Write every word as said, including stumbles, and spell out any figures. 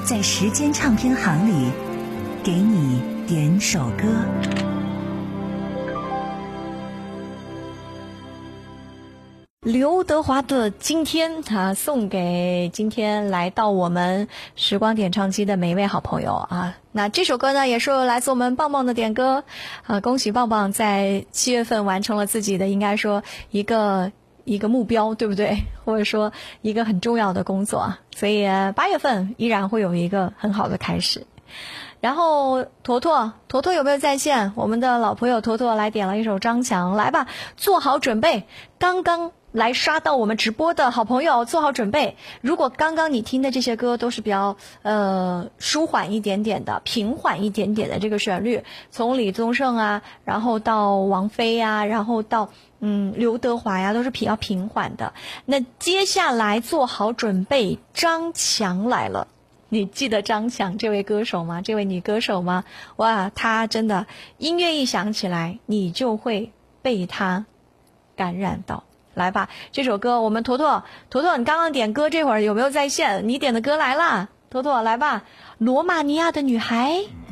在时间唱片行里给你点首歌。 刘德华的今天，他送给今天来到我们时光点唱机的每一位好朋友啊。那这首歌呢，也是来自我们棒棒的点歌啊，恭喜棒棒在七月份完成了自己的应该说一个一个目标，对不对？或者说一个很重要的工作啊，所以八月份依然会有一个很好的开始。然后坨坨坨坨有没有在线？我们的老朋友坨坨来点了一首张强，来吧，做好准备。刚刚来刷到我们直播的好朋友做好准备，如果刚刚你听的这些歌都是比较呃舒缓一点点的平缓一点点的这个旋律，从李宗盛啊然后到王菲啊然后到嗯刘德华呀，都是比较平缓的。那接下来做好准备，张强来了。你记得张强这位歌手吗？这位女歌手吗？哇，她真的音乐一响起来你就会被她感染到。来吧，这首歌我们坨坨坨坨你刚刚点歌这会儿有没有在线？你点的歌来啦，坨坨来吧，罗马尼亚的女孩。